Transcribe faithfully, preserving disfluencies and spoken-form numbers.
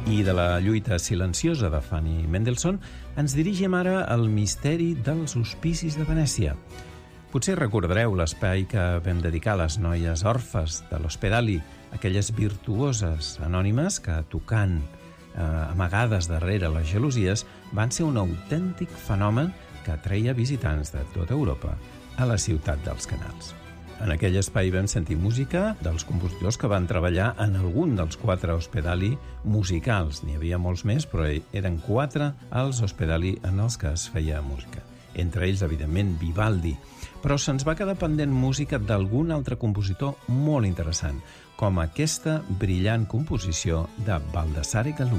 I de la lluita silenciosa de Fanny Mendelssohn ens dirigim ara al misteri dels hospicis de Venècia. Potser recordareu l'espai que vam dedicar a les noies orfes de l'Ospedali, aquelles virtuoses anònimes que, tocant eh, amagades darrere les gelosies, van ser un autèntic fenomen que atreia visitants de tota Europa a la ciutat dels canals. En aquell espai vam sentir música dels compositors que van treballar en algun dels quatre Ospedali musicals. N'hi havia molts més, però eren quatre els Ospedali en els que es feia música. Entre ells, evidentment, Vivaldi. Però se'ns va quedar pendent música d'algun altre compositor molt interessant, com aquesta brillant composició de Baldassare Galuppi.